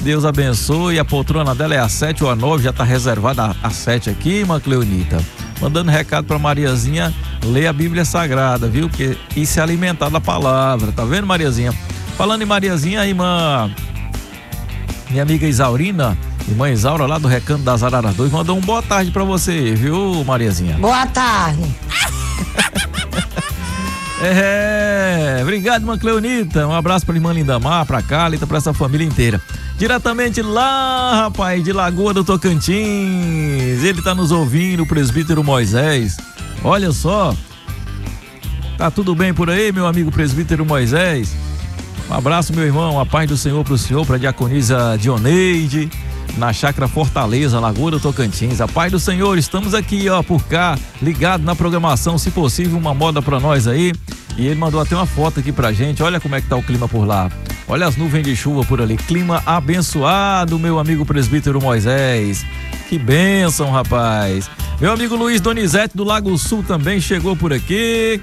Deus abençoe. A poltrona dela é a 7 ou a 9, já tá reservada a 7 aqui, irmã Cleonita. Mandando recado pra Mariazinha, ler a Bíblia Sagrada, viu? E se alimentar da palavra, tá vendo, Mariazinha? Falando em Mariazinha, a irmã, minha amiga Isaurina, irmã Isaura lá do Recanto das Araras 2, mandou um boa tarde pra você, viu, Mariazinha? Boa tarde. Obrigado, irmã Cleonita. Um abraço pra irmã Lindamar, pra Cálita, pra essa família inteira. Diretamente lá, rapaz, de Lagoa do Tocantins. Ele tá nos ouvindo, o presbítero Moisés. Olha só. Tá tudo bem por aí, meu amigo presbítero Moisés? Um abraço, meu irmão. A paz do Senhor pro senhor, pra diaconisa Dioneide, na Chácara Fortaleza, Lagoa do Tocantins. A paz do Senhor, estamos aqui, ó, por cá, ligado na programação, se possível, uma moda pra nós aí. E ele mandou até uma foto aqui pra gente, olha como é que tá o clima por lá. Olha as nuvens de chuva por ali, clima abençoado, meu amigo presbítero Moisés. Que bênção, rapaz. Meu amigo Luiz Donizete do Lago Sul também chegou por aqui.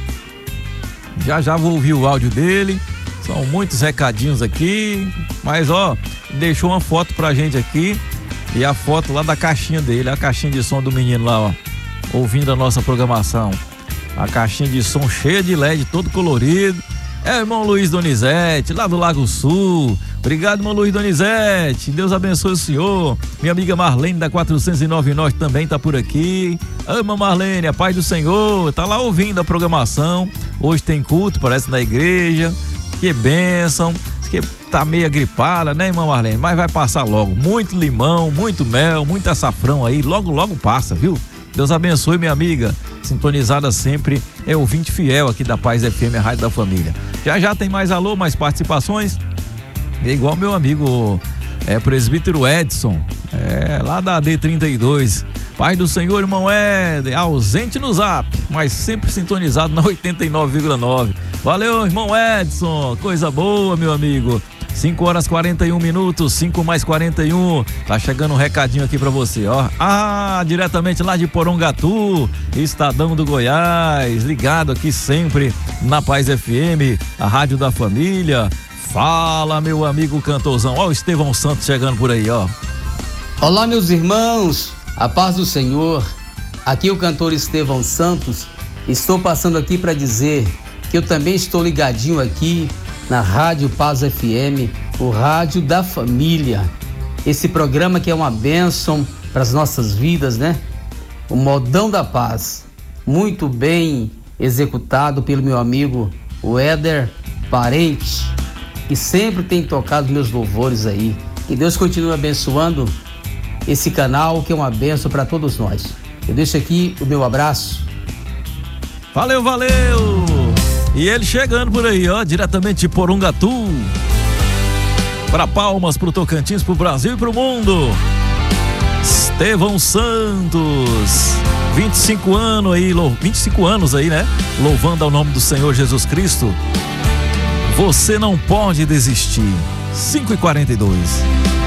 Já vou ouvir o áudio dele. São muitos recadinhos aqui, mas ó, deixou uma foto pra gente aqui e a foto lá da caixinha dele, a caixinha de som do menino lá, ó, ouvindo a nossa programação. A caixinha de som cheia de LED, todo colorido. Irmão Luiz Donizete, lá do Lago Sul. Obrigado, irmão Luiz Donizete. Deus abençoe o senhor. Minha amiga Marlene da 409 Norte também tá por aqui. Irmã Marlene, a paz do Senhor. Tá lá ouvindo a programação. Hoje tem culto, parece, na igreja. Que bênção. Que tá meio gripada, né, irmã Marlene? Mas vai passar logo. Muito limão, muito mel, muito açafrão aí. Logo, logo passa, viu? Deus abençoe, minha amiga. Sintonizada sempre, é ouvinte fiel aqui da Paz FM, a Rádio da Família. Já tem mais alô, mais participações? É igual meu amigo presbítero Edson, lá da D32. Paz do Senhor, irmão Éder, ausente no zap, mas sempre sintonizado na 89,9. Valeu, irmão Edson, coisa boa, meu amigo. 5 horas 41 minutos, 5 mais 41. Tá chegando um recadinho aqui pra você, ó. Diretamente lá de Porongatu, Estadão do Goiás, ligado aqui sempre na Paz FM, a Rádio da Família. Fala, meu amigo cantorzão. Ó, o Estevão Santos chegando por aí, ó. Olá, meus irmãos, a paz do Senhor. Aqui é o cantor Estevão Santos. Estou passando aqui para dizer que eu também estou ligadinho aqui na Rádio Paz FM, o Rádio da Família. Esse programa que é uma bênção para as nossas vidas, né? O Modão da Paz, muito bem executado pelo meu amigo o Éder Parente, que sempre tem tocado meus louvores aí. Que Deus continue abençoando esse canal, que é uma bênção para todos nós. Eu deixo aqui o meu abraço. Valeu! E ele chegando por aí, ó, diretamente de Porongatu, para Palmas, pro Tocantins, pro Brasil e pro mundo. Estevão Santos, 25 anos aí, né? Louvando ao nome do Senhor Jesus Cristo. Você não pode desistir. 5h42.